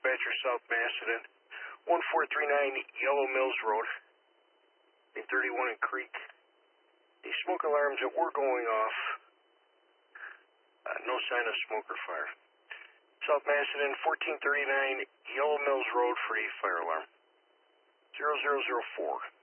dispatcher, South Macedon, 1439 Yellow Mills Road, 31 in Creek. The smoke alarms that were going off, no sign of smoke or fire. South Macedon, 1439 Yellow Mills Road for a fire alarm. 0004.